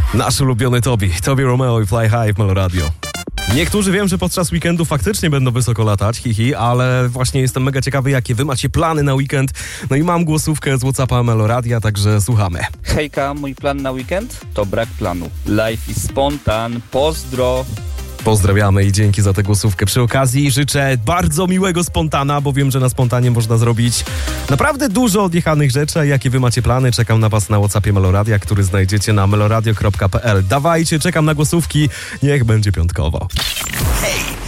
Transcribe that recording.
Nasz ulubiony Tobi Romeo i Fly High w Meloradio. Niektórzy wiem, że podczas weekendu faktycznie będą wysoko latać, ale właśnie jestem mega ciekawy, jakie wy macie plany na weekend. No i mam głosówkę z WhatsAppa Meloradia, także słuchamy. Hejka, mój plan na weekend to brak planu. Life is spontan, pozdro. Pozdrawiamy i dzięki za tę głosówkę. Przy okazji życzę bardzo miłego spontana, bo wiem, że na spontanie można zrobić naprawdę dużo odjechanych rzeczy. Jakie wy macie plany? Czekam na was na WhatsAppie Meloradia, który znajdziecie na meloradio.pl. Dawajcie, czekam na głosówki. Niech będzie piątkowo. Hej!